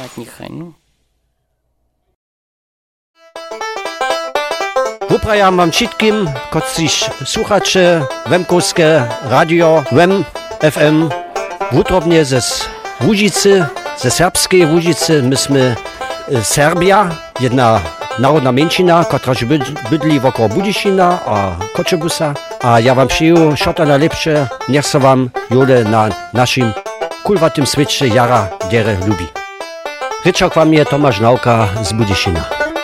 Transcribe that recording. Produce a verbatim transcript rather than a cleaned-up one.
podziękować niechaj, no. Poprajam wam wszystkim, którzy słuchacze Wemkowskie Radio Wem F M wutrobnie ze Łużycy, ze serbskiej Łużycy. Myśmy Serbia, jedna narodna mniejszyna, która bydli wokół Budyszina a Koczebusa. A ja wam przyjął wszystko najlepsze, niech se wam jole na naszym kulwatym świecie jara dere lubi. Ryczok wam je Tomasz Nauka z Budyszina.